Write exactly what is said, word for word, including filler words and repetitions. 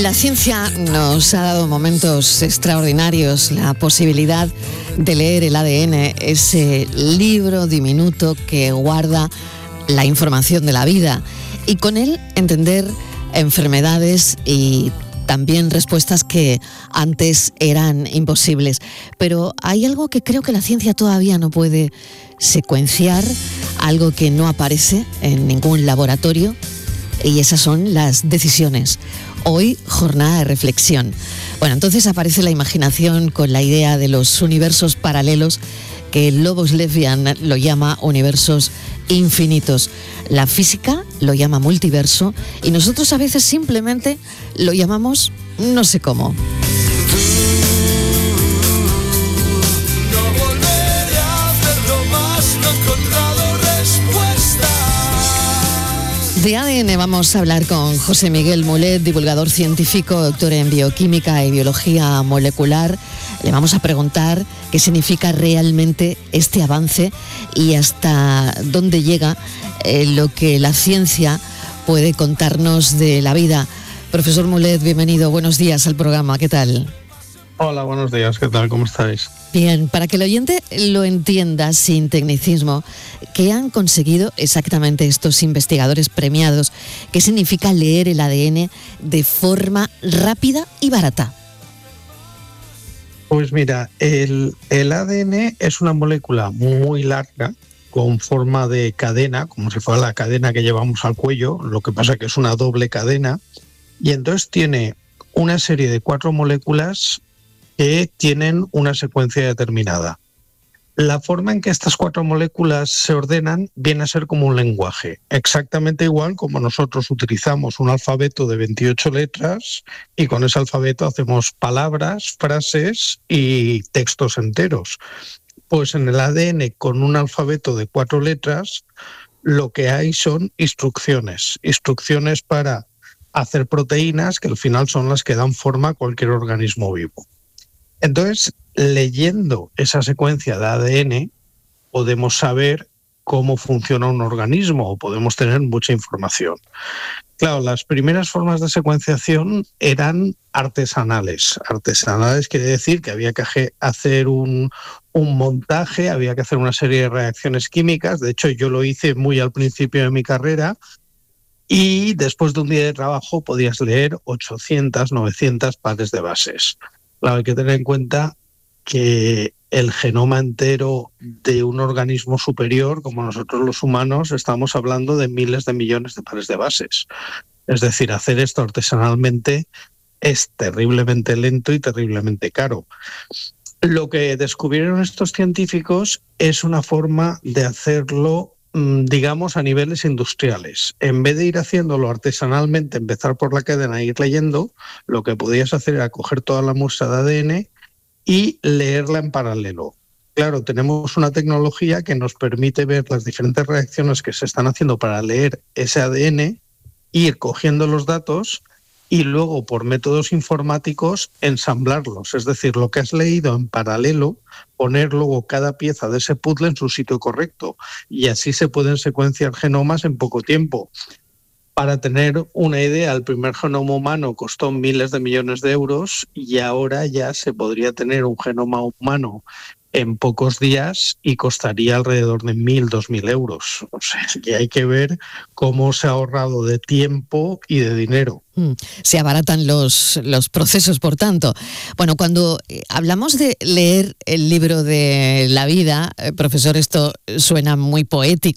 La ciencia nos ha dado momentos extraordinarios, la posibilidad de leer el A D N, ese libro diminuto que guarda la información de la vida, y con él entender enfermedades y también respuestas que antes eran imposibles. Pero hay algo que creo que la ciencia todavía no puede secuenciar, algo que no aparece en ningún laboratorio, y esas son las decisiones. Hoy, jornada de reflexión. Bueno, entonces aparece la imaginación con la idea de los universos paralelos, que Lobos Lesbian lo llama universos infinitos. La física lo llama multiverso y nosotros a veces simplemente lo llamamos no sé cómo. De A D N vamos a hablar con José Miguel Mulet, divulgador científico, doctor en bioquímica y biología molecular. Le vamos a preguntar qué significa realmente este avance y hasta dónde llega eh, lo que la ciencia puede contarnos de la vida. Profesor Mulet, bienvenido, buenos días al programa, ¿qué tal? Hola, buenos días, ¿qué tal? ¿Cómo estáis? Bien, para que el oyente lo entienda sin tecnicismo, ¿qué han conseguido exactamente estos investigadores premiados? ¿Qué significa leer el A D N de forma rápida y barata? Pues mira, el, el A D N es una molécula muy larga, con forma de cadena, como si fuera la cadena que llevamos al cuello, lo que pasa que es una doble cadena, y entonces tiene una serie de cuatro moléculas que tienen una secuencia determinada. La forma en que estas cuatro moléculas se ordenan viene a ser como un lenguaje, exactamente igual como nosotros utilizamos un alfabeto de veintiocho letras y con ese alfabeto hacemos palabras, frases y textos enteros. Pues en el A D N, con un alfabeto de cuatro letras, lo que hay son instrucciones, instrucciones para hacer proteínas que al final son las que dan forma a cualquier organismo vivo. Entonces, leyendo esa secuencia de A D N, podemos saber cómo funciona un organismo o podemos tener mucha información. Claro, las primeras formas de secuenciación eran artesanales. Artesanales quiere decir que había que hacer un, un montaje, había que hacer una serie de reacciones químicas. De hecho, yo lo hice muy al principio de mi carrera. Y después de un día de trabajo podías leer ochocientas, novecientas pares de bases. Claro, hay que tener en cuenta que el genoma entero de un organismo superior, como nosotros los humanos, estamos hablando de miles de millones de pares de bases. Es decir, hacer esto artesanalmente es terriblemente lento y terriblemente caro. Lo que descubrieron estos científicos es una forma de hacerlo, digamos, a niveles industriales. En vez de ir haciéndolo artesanalmente, empezar por la cadena e ir leyendo, lo que podías hacer era coger toda la muestra de A D N y leerla en paralelo. Claro, tenemos una tecnología que nos permite ver las diferentes reacciones que se están haciendo para leer ese A D N, ir cogiendo los datos y luego por métodos informáticos ensamblarlos. Es decir, lo que has leído en paralelo, poner luego cada pieza de ese puzzle en su sitio correcto. Y así se pueden secuenciar genomas en poco tiempo. Para tener una idea, el primer genoma humano costó miles de millones de euros y ahora ya se podría tener un genoma humano en pocos días y costaría alrededor de mil, dos mil euros. O sea, que hay que ver cómo se ha ahorrado de tiempo y de dinero. Se abaratan los, los procesos, por tanto. Bueno, cuando hablamos de leer el libro de la vida, eh, profesor, esto suena muy poético.